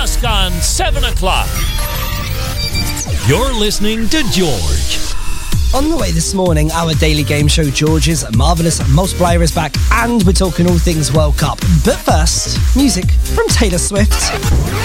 just gone 7 o'clock. You're listening to George. On the way this morning, our daily game show George's Marvellous Multiplier is back, and we're talking all things World Cup. But first, music from Taylor Swift.